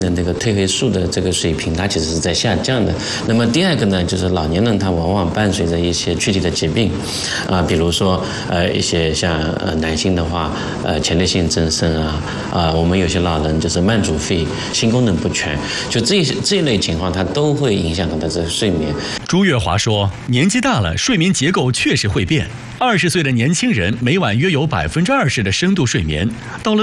这个褪黑素的这个水平，它其实是在下降的。那么第二个呢，就是老年人他往往伴随着一些躯体的疾病，比如说一些像男性的话，前列腺增生我们有些老人就是慢阻肺、心功能不全，就这一类情况，它都会影响到他的这个睡眠。 朱月华说，年纪大了，睡眠结构确实会变。20岁的年轻人每晚约有20%的深度睡眠，到了